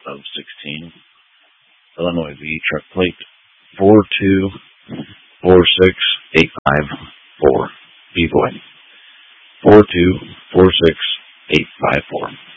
of 16, Illinois V, truck plate 4246854, B-boy 4246854.